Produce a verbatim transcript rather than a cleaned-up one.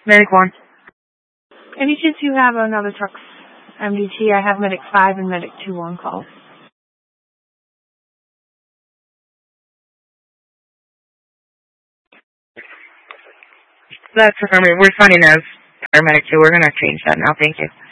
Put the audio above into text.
Medic one. Any chance you have another truck's M D T? I have Medic five and Medic two on call. That's affirmative. We're signing as paramedic two. We're going to change that now. Thank you.